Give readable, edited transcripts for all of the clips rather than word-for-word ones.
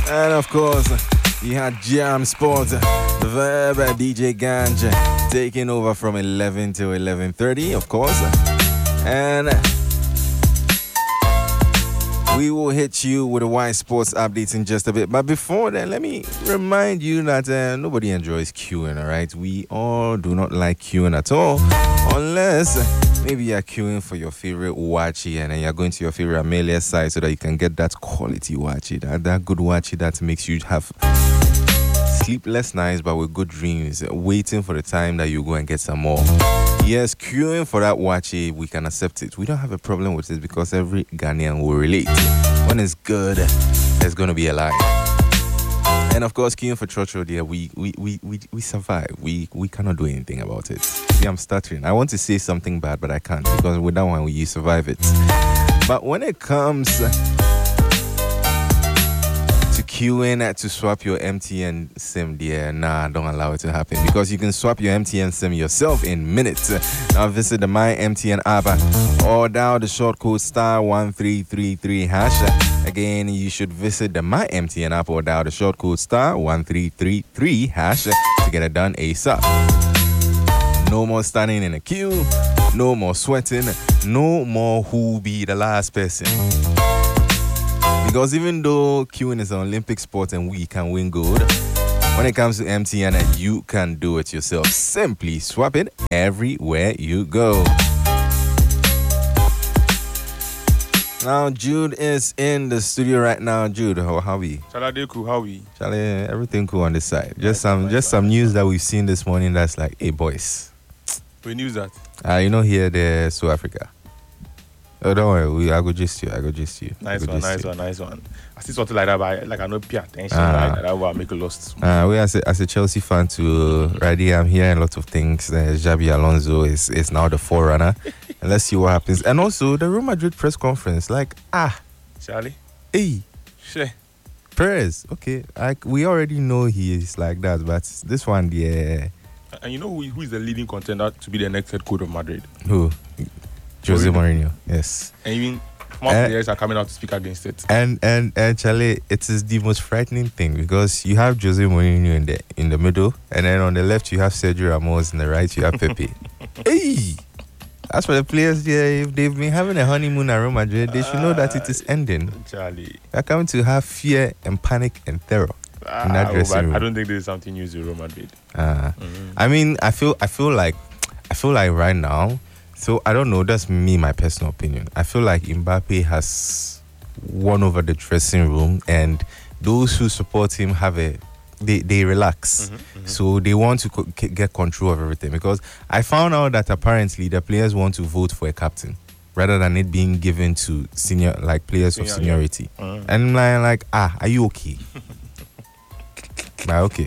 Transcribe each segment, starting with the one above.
And of course, you had Jam Sports, the Verb, DJ Ganja, taking over from 11 to 11:30, of course. And we will hit you with a Y Sports updates in just a bit. But before then, let me remind you that nobody enjoys queuing, all right? We all do not like queuing at all, unless maybe you're queuing for your favorite wachi and then you're going to your favorite Amelia site so that you can get that quality wachi, that good wachi that makes you have sleepless nights but with good dreams, waiting for the time that you go and get some more. Yes, queuing for that wachi, we can accept it. We don't have a problem with it because every Ghanaian will relate. When it's good, there's going to be a lie. And of course, queuing for church, dear, we survive. We cannot do anything about it. See, I'm stuttering. I want to say something bad, but I can't because with that one, you survive it. But when it comes queuing to swap your MTN SIM, dear, nah, don't allow it to happen because you can swap your MTN SIM yourself in minutes. Now visit the My MTN app or dial the short code *1333#. Again, you should visit the My MTN app or dial the short code *1333# to get it done ASAP. No more standing in a queue, no more sweating, no more who be the last person. Because even though queuing is an Olympic sport and we can win gold, when it comes to MTN, you can do it yourself. Simply swap it everywhere you go. Now, Jude is in the studio right now. Jude, how are we? Chaladeku, how are we? Chale, everything cool on this side. Just some news that we've seen this morning that's like, hey, boys. What news that? Here the South Africa. Oh, don't worry. I go gist you. Nice one. I see something like that, but I don't pay attention. Right? That will make a lost. We as a Chelsea fan to Radi, I'm hearing a lot of things. Xabi Alonso is now the forerunner. And let's see what happens. And also the Real Madrid press conference. Charlie? Hey. Sure. Perez. Okay. We already know he is like that, but this one, yeah. And you know who is the leading contender to be the next head coach of Madrid? Who? Jose Mourinho, yes. And even more players are coming out to speak against it. And Charlie, it is the most frightening thing because you have Jose Mourinho in the middle, and then on the left you have Sergio Ramos, and the right you have Pepe. Hey, as for the players there, if they've been having a honeymoon at Real Madrid, they should know that it is ending. Charlie, they're coming to have fear and panic and terror in that dressing room. I don't think there's something new to Real Madrid. I mean, I feel like right now. So I don't know. That's me, my personal opinion. I feel like Mbappe has won over the dressing room, and those who support him they relax. So they want to get control of everything. Because I found out that apparently the players want to vote for a captain rather than it being given to senior players of seniority. And I'm like, are you okay? Okay.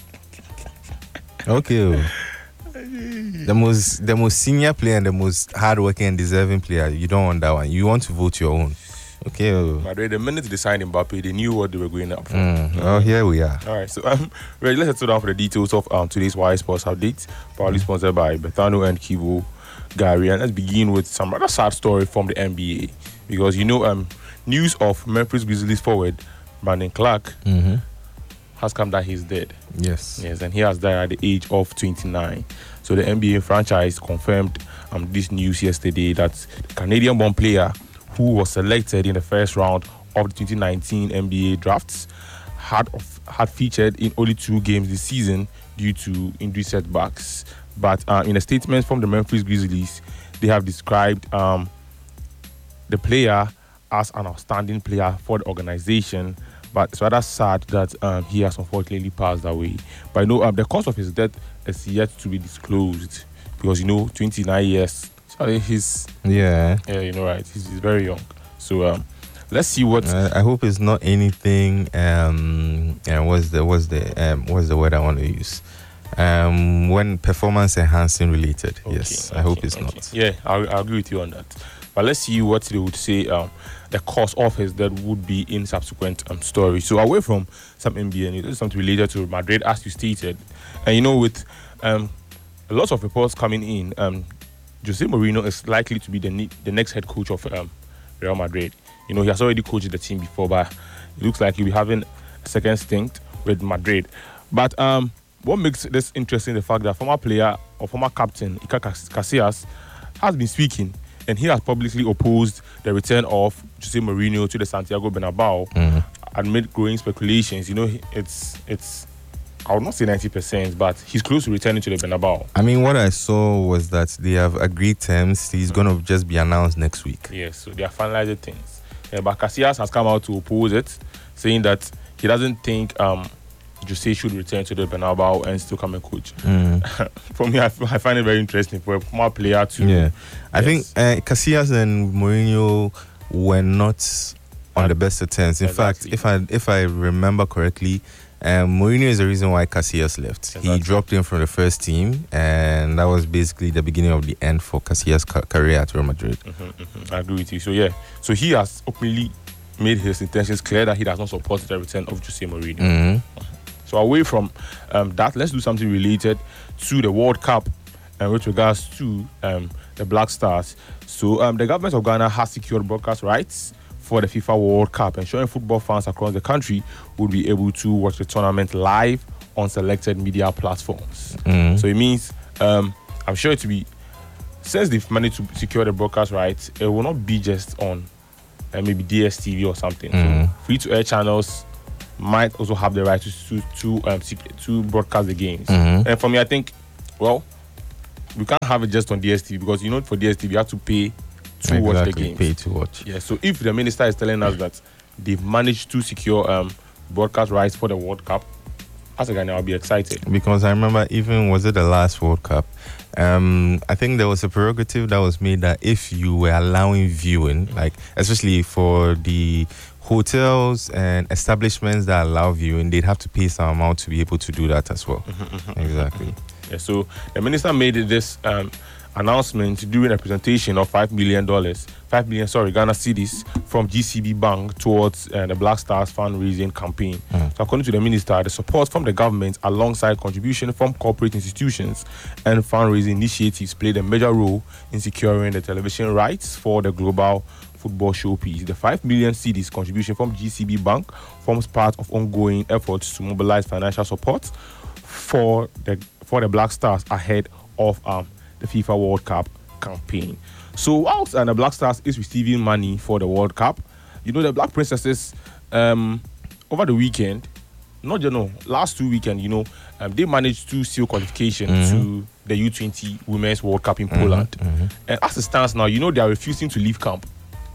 Okay. The most senior player and the most hardworking and deserving player, you don't want that one. You want to vote your own. Okay. Madrid, the minute they signed Mbappe, they knew what they were going up for. Oh, here we are. All right, so ready, let's settle down for the details of today's Y Sports update, proudly sponsored by Bethano and Kivo Gary. And let's begin with some rather sad story from the NBA because news of Memphis Grizzlies forward Brandon Clark has come that he's dead. Yes, and he has died at the age of 29. So the NBA franchise confirmed this news yesterday that the Canadian-born player who was selected in the first round of the 2019 NBA drafts had featured in only 2 games this season due to injury setbacks. But in a statement from the Memphis Grizzlies, they have described the player as an outstanding player for the organization. But it's rather sad that he has unfortunately passed away. But the cause of his death is yet to be disclosed because 29 years. Sorry, he's right. He's very young. So let's see what. I hope it's not anything. What's the word I want to use? When performance enhancing related. Okay, yes, I hope it's not. Yeah, I agree with you on that. But let's see what they would say. The cause of his death would be in subsequent stories. So away from some NBA news, this is something related to Madrid, as you stated. And with a lot of reports coming in, Jose Mourinho is likely to be the next head coach of Real Madrid. He has already coached the team before, but it looks like he'll be having second stint with Madrid. But what makes this interesting, the fact that former player or former captain Iker Casillas has been speaking, and he has publicly opposed the return of Jose Mourinho to the Santiago Bernabeu amid growing speculations. You know, it's I would not say 90%, but he's close to returning to the Bernabeu. I mean, what I saw was that they have agreed terms. He's going to just be announced next week. Yes, so they are finalizing things. But Casillas has come out to oppose it, saying that he doesn't think Jose should return to the Bernabeu and still come and coach. For me, I find it very interesting for a former player to. Yeah, I think Casillas and Mourinho were not on the best of terms. In fact, if I remember correctly, Mourinho is the reason why Casillas left. Exactly. He dropped in from the first team, and that was basically the beginning of the end for Casillas' career at Real Madrid. I agree with you. So yeah, so he has openly made his intentions clear that he does not support the return of Jose Mourinho. So away from that, let's do something related to the World Cup with regards to the Black Stars. So the government of Ghana has secured broadcast rights for the FIFA World Cup, ensuring football fans across the country will be able to watch the tournament live on selected media platforms. So it means, I'm sure it will be, since they've managed to secure the broadcast rights, it will not be just on maybe DSTV or something. So free-to-air channels might also have the right to broadcast the games. And for me, I think, well, we can't have it just on DSTV because, you know, for DSTV, you have to pay to watch the games. Pay to watch. Yeah, so if the minister is telling us that they've managed to secure broadcast rights for the World Cup, as a Ghanaian, I'll be excited. Because I remember even, was it the last World Cup? I think there was a prerogative that was made that if you were allowing viewing, like especially for the hotels and establishments that allow viewing, they'd have to pay some amount to be able to do that as well. Exactly. Yeah, so the minister made this announcement during a presentation of $5 million Ghana cedis from GCB Bank towards the Black Stars fundraising campaign. So according to the minister, the support from the government alongside contribution from corporate institutions and fundraising initiatives played a major role in securing the television rights for the global football showpiece. The 5 million cedis contribution from GCB Bank forms part of ongoing efforts to mobilize financial support for the Black Stars ahead of the FIFA World Cup campaign. So whilst the Black Stars is receiving money for the World Cup, you know, the Black Princesses over the weekend, last 2 weekends, you know, they managed to seal qualification to the U20 Women's World Cup in Poland. And as it stands now, you know, they are refusing to leave camp.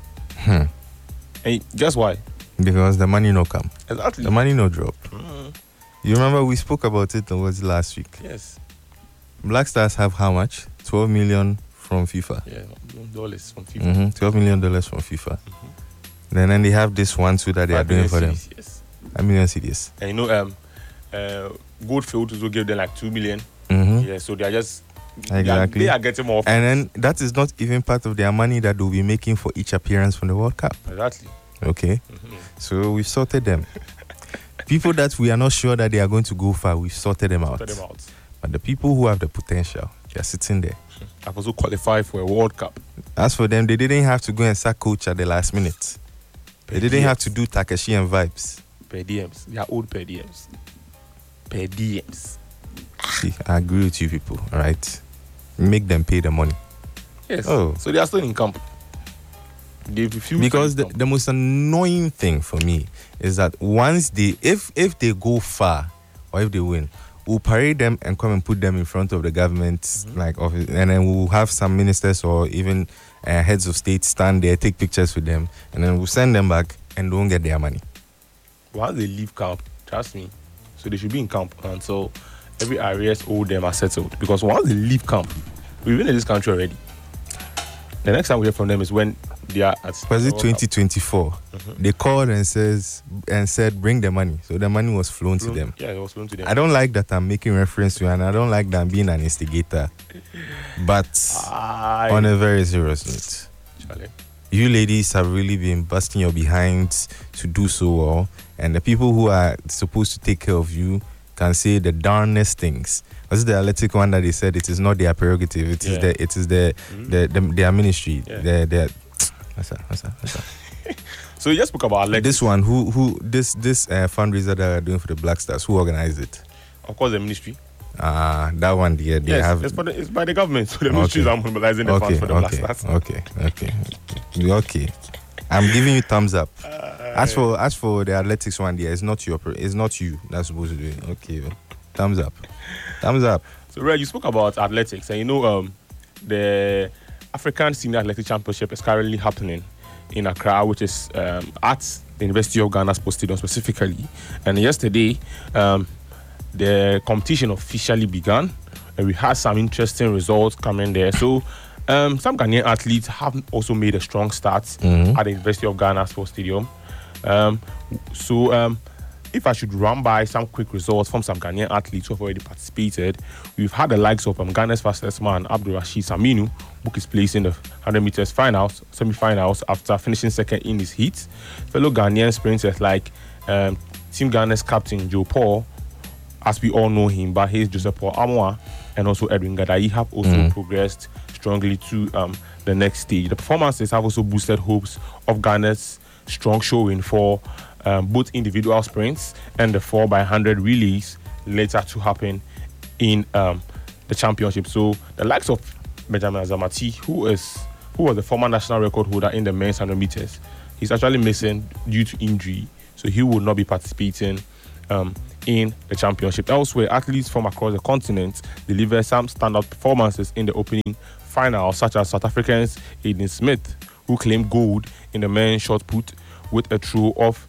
And guess why? Because the money no come. Exactly. The money no drop. You remember we spoke about it last week? Yes. Black Stars have how much? 12 million from FIFA. Yeah, dollars from FIFA. $12 million from FIFA. Then they have this one too that they are doing for them. Yes. $1 million cedis. And you know, Goldfield also gave them like 2 million. Yeah, so they are just exactly. They are getting more. And then that is not even part of their money that they'll be making for each appearance from the World Cup. Exactly. Okay. So we've sorted them. People that we are not sure that they are going to go far, we've sorted them out. But the people who have the potential, they are sitting there. I've also qualified for a World Cup. As for them, they didn't have to go and sack coach at the last minute. They didn't have to do Takeshi and vibes. Per diems. They are old per diems. Per diems. See, I agree with you people, all right? Make them pay the money. Yes. Oh. So they are still in camp. Because the most annoying thing for me is that once if they go far or if they win, we'll parade them and come and put them in front of the government like office, and then we'll have some ministers or even heads of state stand there, take pictures with them, and then we'll send them back and don't get their money. Once they leave camp, trust me, so they should be in camp until every arrears owed them are settled. Because once they leave camp, we've been in this country already. The next time we hear from them is when they are at. Was it 2024? They called and said bring the money. So the money was flown to them. Yeah, it was flown to them. I don't like that I'm making reference to, and I don't like that I'm being an instigator. But on a very serious note, Charlie, you ladies have really been busting your behinds to do so well, and the people who are supposed to take care of you can say the darnest things. Was it the athletic one that they said it is not their prerogative? It is their ministry. Yeah. What's that? So you just spoke about athletics. This one, this fundraiser that they're doing for the Black Stars, who organized it? Of course, the ministry. That one, they Yes, have. it's by the government. So the ministries are mobilizing the funds for the Black Stars. Okay. I'm giving you thumbs up. As for the athletics one, it's not you that's supposed to do it. Okay, thumbs up. So Ray, you spoke about athletics, and the African Senior Athletic Championship is currently happening in Accra, which is at the University of Ghana Sports Stadium specifically. And yesterday, the competition officially began, and we had some interesting results coming there. So some Ghanaian athletes have also made a strong start at the University of Ghana Sports Stadium. If I should run by some quick results from some Ghanaian athletes who have already participated, we've had the likes of Ghana's fastest man, Abdul Rashid Saminu, who is placed in the 100 meters semi-finals after finishing second in his heat. Fellow Ghanaian sprinters like Team Ghana's captain Joe Paul, as we all know him, but he's Joseph Paul Amoa, and also Edwin Gadai have also progressed strongly to the next stage. The performances have also boosted hopes of Ghana's strong showing for both individual sprints and the 4x100 relays later to happen in the championship. So the likes of Benjamin Azamati, who was the former national record holder in the men's 100 meters, he's actually missing due to injury, so he will not be participating in the championship. Elsewhere, athletes from across the continent delivered some standout performances in the opening final, such as South Africans Aiden Smith, who claimed gold in the men's shot put with a throw of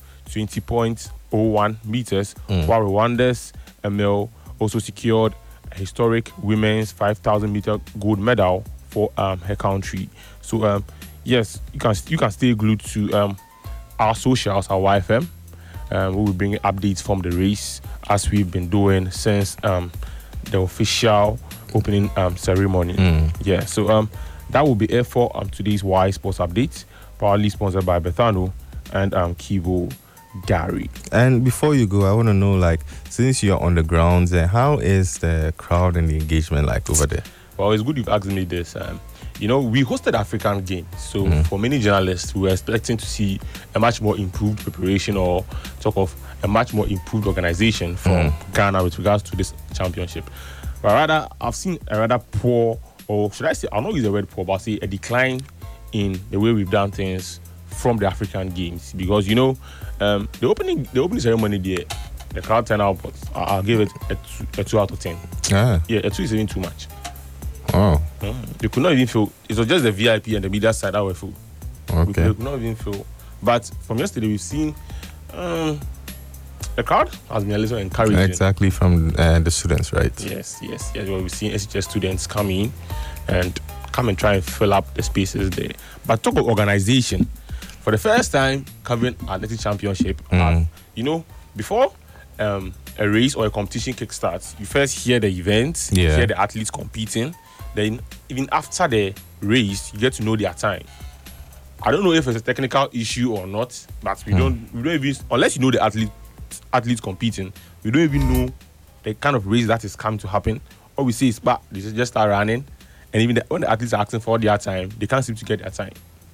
20.01 meters, while Rwanda's Emil also secured a historic women's 5,000 meter gold medal for her country. So yes, you can stay glued to our socials, our YFM. We will bring updates from the race as we've been doing since the official opening ceremony. Yeah, so that will be it for today's Y Sports Update, proudly sponsored by Bethano and Kivo Gary. And before you go, I want to know, like, since you're on the grounds, how is the crowd and the engagement like over there? Well, it's good you've asked me this. We hosted African Games, so for many journalists, we were expecting to see a much more improved preparation or talk of a much more improved organization from Ghana with regards to this championship. But rather, I've seen a rather poor, or should I say, I'll not use the word poor, but I'll say a decline in the way we've done things from the African Games, because the opening ceremony there, the crowd turnout, I'll give it a 2 out of 10. Yeah, a 2 is even too much. Oh. You could not even feel. It was just the VIP and the media side that were full. Okay. You could not even feel. But from yesterday, we've seen the crowd has been a little encouraging. Exactly, from the students, right? Yes. Well, we've seen SHS students come in and try and fill up the spaces there. But talk of organization. For the first time covering athletic championship, before a race or a competition kickstarts, you first hear the events, hear the athletes competing. Then even after the race, you get to know their time. I don't know if it's a technical issue or not, but we don't even, unless you know the athletes competing, we don't even know the kind of race that is coming to happen. All we say is, they just start running, and even when the athletes are asking for their time, they can't seem to get their time.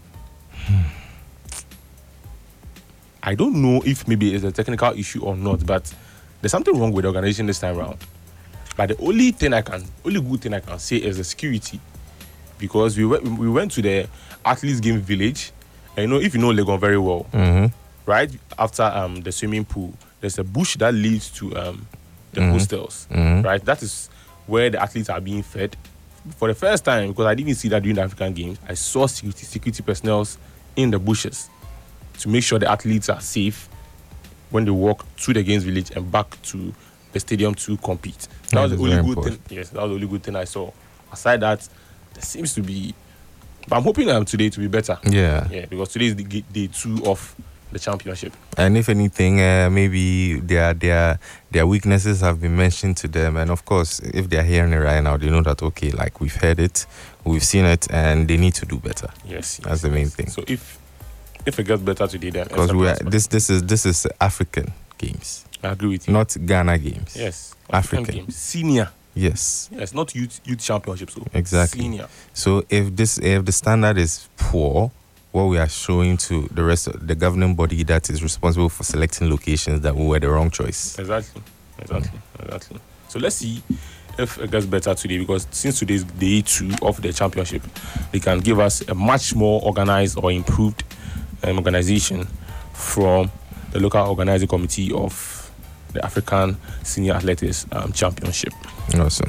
I don't know if maybe it's a technical issue or not, but there's something wrong with the organization this time around. But the only good thing I can say is the security, because we went to the athletes game village, and if you know Legon very well, right after the swimming pool, there's a bush that leads to the hostels, right? That is where the athletes are being fed. For the first time, because I didn't see that during the African Games, I saw security personnel in the bushes to make sure the athletes are safe when they walk to the games village and back to the stadium to compete. That was the only good thing. Yes, that was the only good thing I saw. Aside that, there seems to be, but I'm hoping today to be better. Yeah, because today is the day 2 of the championship. And if anything, maybe their weaknesses have been mentioned to them, and of course, if they're hearing it right now, they know that like we've heard it, we've seen it, and they need to do better. Yes, that's the main thing. So if it gets better today, then because this is African Games. I agree with you. Not Ghana Games. Yes, African Games. Senior. Yes, not youth championships. So exactly. Senior. So if the standard is poor, what we are showing to the rest of the governing body that is responsible for selecting locations that we were the wrong choice. Exactly. So let's see if it gets better today, because since today is day 2 of the championship, they can give us a much more organized or improved organization from the local organizing committee of the African Senior Athletics Championship. Awesome.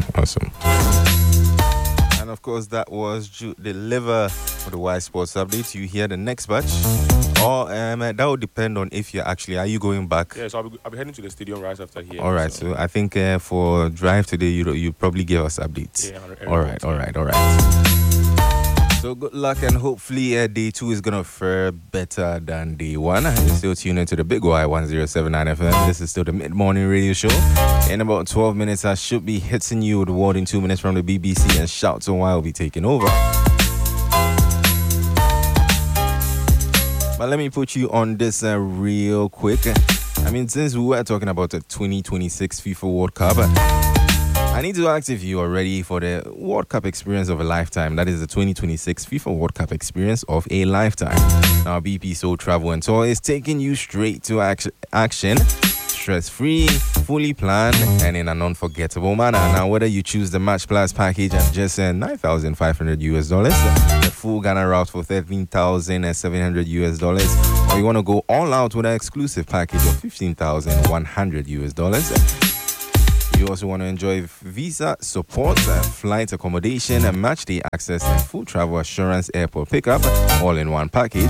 And of course, that was deliver for the Y Sports Update. You hear the next batch, or that will depend on if are you going back? Yeah, so I'll be heading to the stadium right after here. All right, so I think for drive today, you probably give us updates. Yeah, all right. So good luck, and hopefully day 2 is gonna fare better than day 1. You're still tuned into the Big Y 1079 FM. This is still the mid-morning radio show. In about 12 minutes, I should be hitting you with the word in 2 minutes from the BBC, and Shouts on Y will be taking over. But let me put you on this real quick. I mean, since we were talking about the 2026 FIFA World Cup, I need to ask if you are ready for the World Cup experience of a lifetime. That is the 2026 FIFA World Cup experience of a lifetime. Now, BP Soul Travel and Tour is taking you straight to action, stress-free, fully planned, and in an unforgettable manner. Now, whether you choose the Match Plus package at just $9,500, the full Ghana route for $13,700, or you want to go all out with an exclusive package of $15,100. You also want to enjoy visa support, flight accommodation, and match day access, and full travel assurance airport pickup, all in one package.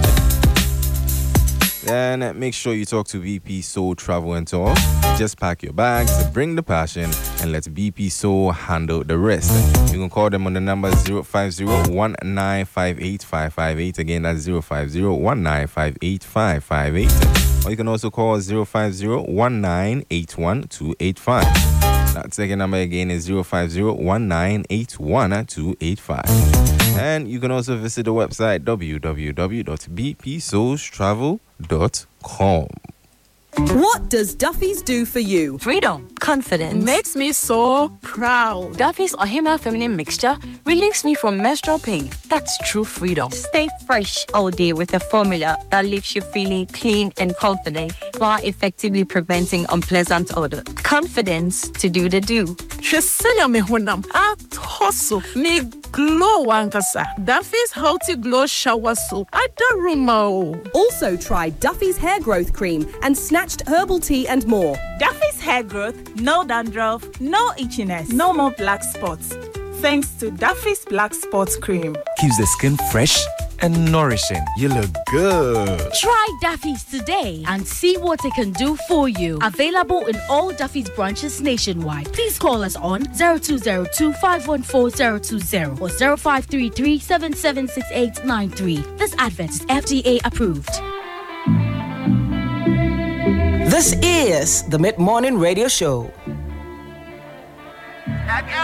Then make sure you talk to BP Soul Travel and Tour. Just pack your bags, bring the passion, and let BP Soul handle the rest. You can call them on the number 050-1958-558. Again, that's 050-1958-558. Or you can also call 050-1981-285. That second number again is 050-1981-285. And you can also visit the website www.bpsoulstravel.com. What does Duffy's do for you? Freedom, confidence. Makes me so proud. Duffy's Ohima feminine mixture relieves me from menstrual pain. That's true freedom. Stay fresh all day with a formula that leaves you feeling clean and confident while effectively preventing unpleasant odor. Confidence to do the do. Shesenya me honam at hustle me glow wankasa. Duffy's Healthy Glow Shower Soap. I don't remember. Also try Duffy's Hair Growth Cream and Snatched Herbal Tea and more. Duffy's Hair Growth, no dandruff, no itchiness, no more black spots. Thanks to Duffy's Black Spots Cream. Keeps the skin fresh and nourishing. You look good. Try Duffy's today and see what it can do for you. Available in all Duffy's branches nationwide. Please call us on 0202-514-020 or 0533-776893. This advert is FDA approved. This is the Mid-Morning Radio Show.